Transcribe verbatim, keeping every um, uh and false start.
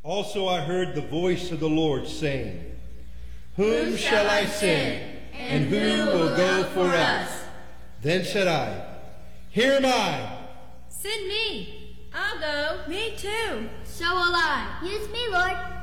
Also I heard the voice of the Lord saying, Whom shall I send, and who will go for us? Then said I, Here am I. Send me. I'll go. Me too. So will I. Use me, Lord.